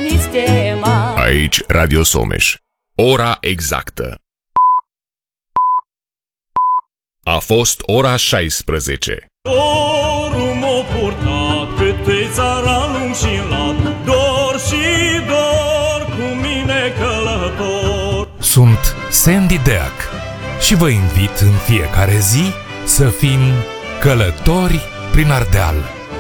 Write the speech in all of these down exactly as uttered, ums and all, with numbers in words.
veniți chema. Aici Radio Someș. Ora exactă. A fost ora șaisprezece. Dorul m-a purtat pe țara lung și lat, dor și dor cu mine călător. Sunt Sandy Deac și vă invit în fiecare zi să fim călători prin Ardeal.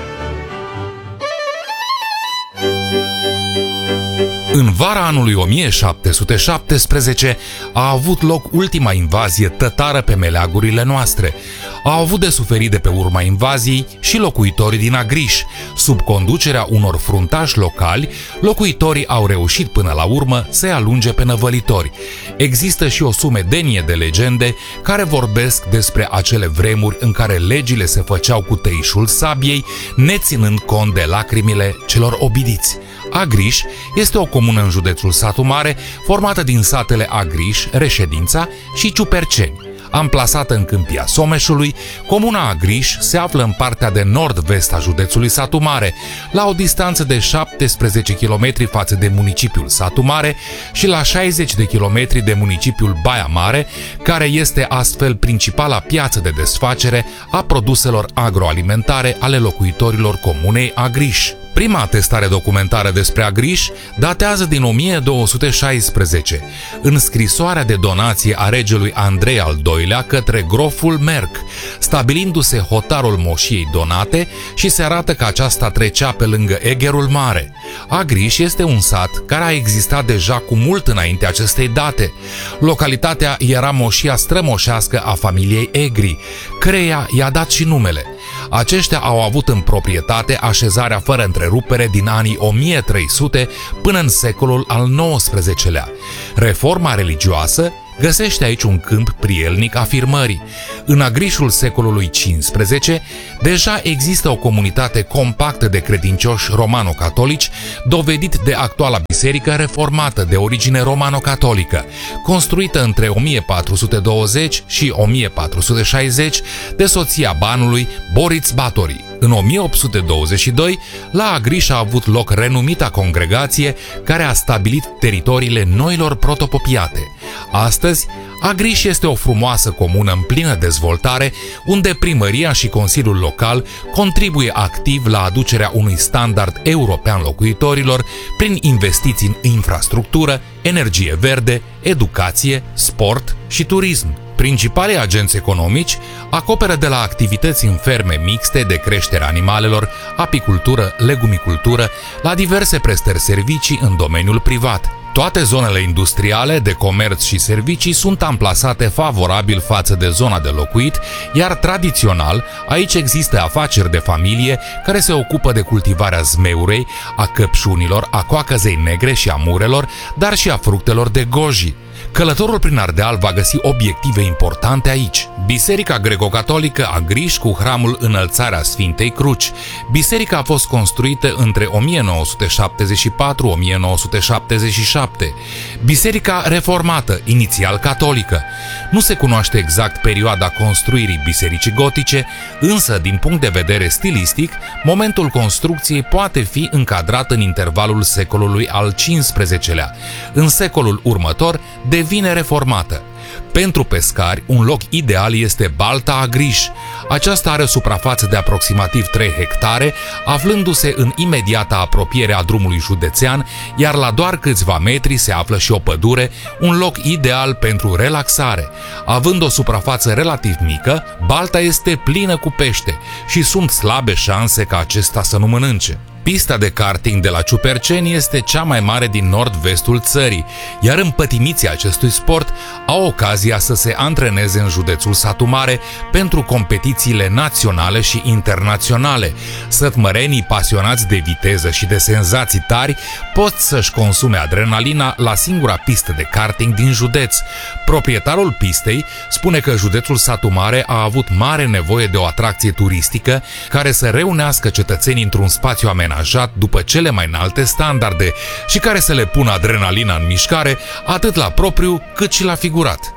În vara anului o mie șapte sute șaptesprezece a avut loc ultima invazie tătară pe meleagurile noastre. Au avut de suferit de pe urma invaziei și locuitorii din Agriș. Sub conducerea unor fruntași locali, locuitorii au reușit până la urmă să-i alunge pe năvălitori. Există și o sumedenie de legende care vorbesc despre acele vremuri în care legile se făceau cu tăișul sabiei, neținând cont de lacrimile celor obidiți. Agriș este o comună în județul Satu Mare, formată din satele Agriș, Reședința și Ciuperceni. Amplasată în câmpia Someșului, comuna Agriș se află în partea de nord-vest a județului Satu Mare, la o distanță de șaptesprezece kilometri față de municipiul Satu Mare și la șaizeci de kilometri de municipiul Baia Mare, care este astfel principala piață de desfacere a produselor agroalimentare ale locuitorilor comunei Agriș. Prima atestare documentară despre Agriș datează din o mie două sute șaisprezece, în scrisoarea de donație a regelui Andrei al doilea către groful Merc, stabilindu-se hotarul moșiei donate și se arată că aceasta trecea pe lângă Egherul Mare. Agriș este un sat care a existat deja cu mult înainte acestei date. Localitatea era moșia strămoșească a familiei Egri, căreia i-a dat și numele. Aceștia au avut în proprietate așezarea fără întrerupere din anii o mie trei sute până în secolul al nouăsprezecelea. Reforma religioasă găsește aici un câmp prielnic afirmării. În Agrișul secolului cincisprezece deja există o comunitate compactă de credincioși romano-catolici, dovedit de actuala biserică reformată de origine romano-catolică, construită între o mie patru sute douăzeci și o mie patru sute șaizeci de soția banului Boriț Batori. În o mie opt sute douăzeci și doi, la Agriș a avut loc renumita congregație care a stabilit teritoriile noilor protopopiate. Astăzi, Agriș este o frumoasă comună în plină dezvoltare, unde primăria și Consiliul Local contribuie activ la aducerea unui standard european locuitorilor prin investiții în infrastructură, energie verde, educație, sport și turism. Principalii agenți economici acoperă de la activități în ferme mixte de creștere animalelor, apicultură, legumicultură, la diverse prestări servicii în domeniul privat. Toate zonele industriale, de comerț și servicii sunt amplasate favorabil față de zona de locuit, iar tradițional aici există afaceri de familie care se ocupă de cultivarea zmeurei, a căpșunilor, a coacăzei negre și a murelor, dar și a fructelor de goji. Călătorul prin Ardeal va găsi obiective importante aici. Biserica greco-catolică Agriș cu hramul Înălțarea Sfintei Cruci. Biserica a fost construită între o mie nouă sute șaptezeci și patru - o mie nouă sute șaptezeci și șapte. Biserica reformată, inițial catolică. Nu se cunoaște exact perioada construirii bisericii gotice, însă, din punct de vedere stilistic, momentul construcției poate fi încadrat în intervalul secolului al cincisprezecelea. În secolul următor devine reformată. Pentru pescari, un loc ideal este Balta Agriș. Aceasta are o suprafață de aproximativ trei hectare, aflându-se în imediata apropiere a drumului județean, iar la doar câțiva metri se află și o pădure, un loc ideal pentru relaxare. Având o suprafață relativ mică, Balta este plină cu pește și sunt slabe șanse ca acesta să nu mănânce. Pista de karting de la Ciuperceni este cea mai mare din nord-vestul țării, iar împătimiții acestui sport au ocazia să se antreneze în județul Satu Mare pentru competițiile naționale și internaționale. Sătmărenii pasionați de viteză și de senzații tari pot să-și consume adrenalina la singura pistă de karting din județ. Proprietarul pistei spune că județul Satu Mare a avut mare nevoie de o atracție turistică care să reunească cetățenii într-un spațiu amenajat după cele mai înalte standarde și care să le pună adrenalina în mișcare atât la propriu cât și la figurat.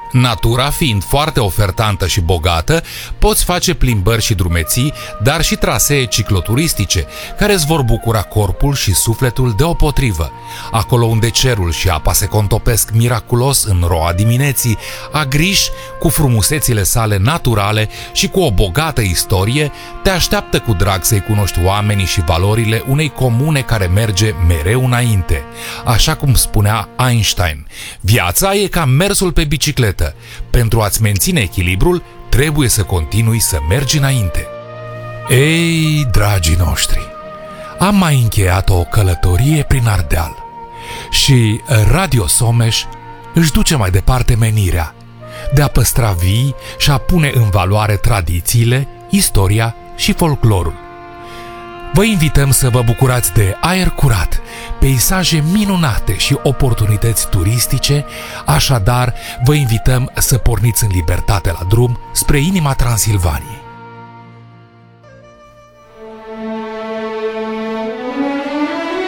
Natura fiind foarte ofertantă și bogată, poți face plimbări și drumeții, dar și trasee cicloturistice, care îți vor bucura corpul și sufletul deopotrivă. Acolo unde cerul și apa se contopesc miraculos în roa dimineții, Agriș, cu frumusețile sale naturale și cu o bogată istorie, te așteaptă cu drag să-i cunoști oamenii și valorile unei comune care merge mereu înainte. Așa cum spunea Einstein, viața e ca mersul pe bicicletă. Pentru a-ți menține echilibrul, trebuie să continui să mergi înainte. Ei, dragii noștri, am mai încheiat o călătorie prin Ardeal și Radio Someș își duce mai departe menirea de a păstra vii și a pune în valoare tradițiile, istoria și folclorul. Vă invităm să vă bucurați de aer curat, peisaje minunate și oportunități turistice, așadar vă invităm să porniți în libertate la drum spre inima Transilvaniei.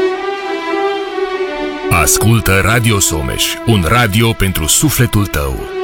Ascultă Radio Someș, un radio pentru sufletul tău.